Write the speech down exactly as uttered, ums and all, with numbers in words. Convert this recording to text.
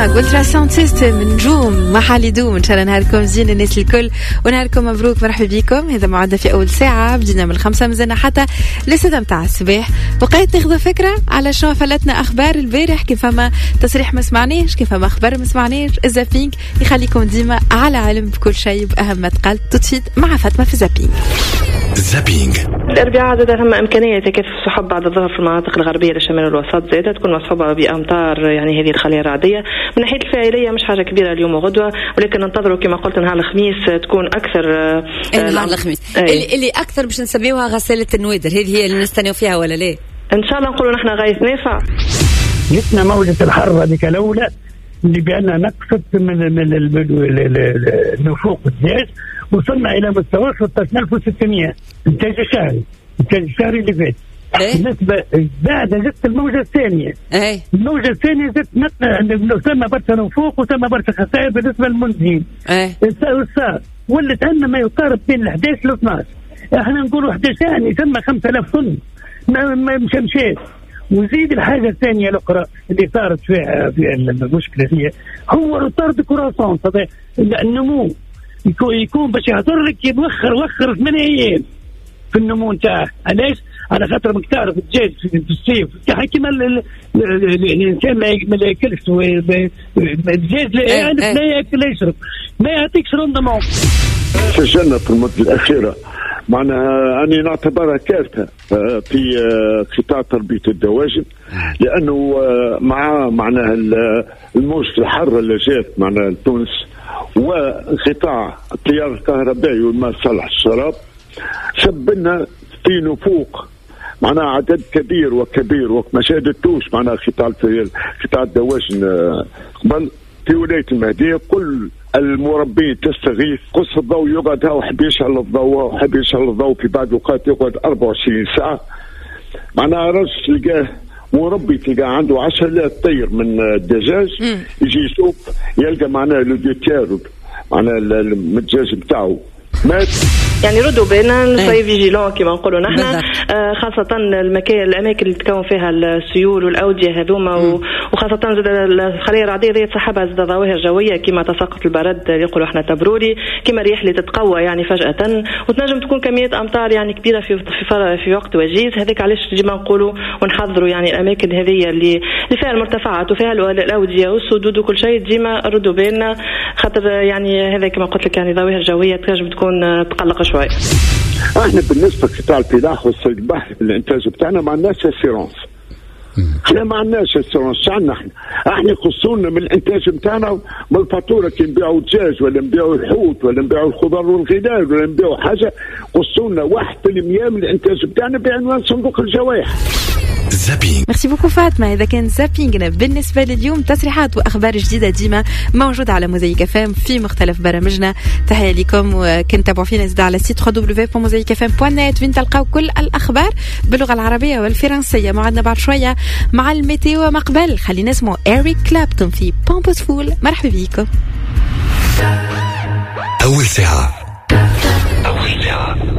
سماك والترا ساوند سيستم نجوم محل يدوم. ان شاء الله نهاركم زين الناس الكل ونهاركم مبروك مرحبا بكم. هذا معدة في اول ساعه بدينا من الخمسة مزنا حتى لسه متاع الصباح. بقيت ناخذ فكره على شنو فلتنا اخبار البارح، كيف فما تصريح ما سمعناش، كيف فما اخبار ما سمعناش. الزابينج يخليكم ديما على علم بكل شيء باهم ما تقال. تطفيد مع فاطمه في زابينج. زابينج الأربعاء زاد ثم إمكانية تكثف السحب بعد الظهر في المناطق الغربية للشمال والوسط، زادت تكون مصحوبة بأمطار يعني هذه الخلية الرعدية. من ناحية الفاعلية مش حاجة كبيرة اليوم وغدوة، ولكن ننتظروا كما قلت نهار الخميس تكون أكثر. نهار الخميس اللي, اللي أكثر باش نسميوها غسالة النوادر، هذه هي اللي نستنيو فيها ولا لا؟ إن شاء الله نقولوا نحن غاية نافع. جتنا موجة الحر هذيك الأولى اللي بأنها نقصت من من النفوق الدجاج، وصلنا إلى مستوى ستة عشر ألف وستمائة إنتاج الشهري، إنتاج الشهري اللي فات. بالنسبة بعد زدت الموجة الثانية. ايه الموجة الثانية زدت ثم برشا نفوق وثم برشا خسائر بالنسبة للمنتجين. ايه صار ولت عندنا ما يقارب بين احد عشر ل اثناشر. احنا نقولوا احد عشر يعني ثم خمسة آلاف طن ما مش مشات. وزيد الحاجة الثانية الأخرى اللي صارت فيها في المشكلة هي هو رطارد كوراسون. النمو يكون باش يهضر لك يوخر وخر ثمانية أيام في النمو نتاعه. علاش؟ على خاطر مكتار في الدجاج في الصيف كما الانسان ما ياكلش الدجاج لا يعرف لا ياكل لا يشرب ما يعطيكش روندمون. سجلنا في المدة الأخيرة معناها أني نعتبرها كارثة في قطاع تربية الدواجن، لأنه مع معناها الموجة الحارة اللي جات معناها تونس وانقطاع التيار الكهربائي والماء صالح الشراب سبب لنا في نفوق معناها عدد كبير وكبير وقت ما شاهدتوش معناها قطاع قطاع الدواجن قبل في ولاية المهدية. كل المربين تستغيث قص الضوء يقعد هاو حب يشعل الضوء حب يشعل الضوء في بعض الأوقات يقعد أربعة وعشرين ساعة. معناها رجل تلقاه مربي تلقاه عنده عشرة آلاف طير من الدجاج يجي يشوف يلقى معناها لوديتير معناها الدجاج بتاعه مات. يعني ردوا بالنا نصير فيجيلون كما نقولوا نحن، آه خاصة المكان الأماكن اللي تكون فيها السيول والأودية هذوما، وخاصة زاد الخلية الرعدية ذي تصحبها زاد ظواهر جوية كما تساقط البرد اللي يقولوا احنا تبروري، كما رياح اللي تتقوى يعني فجأة، وتنجم تكون كمية أمطار يعني كبيرة في في, في وقت وجيز. هذيك علاش ديما نقولوا ونحضروا يعني الأماكن هذه اللي اللي فيها المرتفعات وفيها الأودية والسدود وكل شيء، ديما ردوا بالنا خاطر يعني هذا كما قلت لك يعني ظواهر جوية تنجم تكون تقلق شوي. احنا بالنسبه لقطاع الفلاحه والصيد البحري في الانتاج بتاعنا ما عندناش اسيرونس. احنا ما عندناش اسيرونس. عندنا احنا احنا يخصونا من الانتاج بتاعنا من الفاتوره كي نبيعوا دجاج ولا نبيعوا الحوت ولا نبيعوا الخضار والغذاء ولا نبيعوا حاجه قصونا واحد بالمية من الانتاج بتاعنا بعنوان صندوق الجوائح. زابينج. ميرسي بوكو فاطمه. اذا كان زابينغنا بالنسبه لليوم تصريحات واخبار جديده ديما موجوده على موزايك فام في مختلف برامجنا. تحيه لكم وكنت تابعوا فينا زاد على سيت دبليو دبليو دوت موزايك فام دوت نت فين تلقاو كل الاخبار باللغه العربيه والفرنسيه. موعدنا بعد شويه مع الميتيو مقبل. خلينا نسمع إريك كلابتون في بامبوس فول. مرحبا بكم. أول ساعة أول ساعة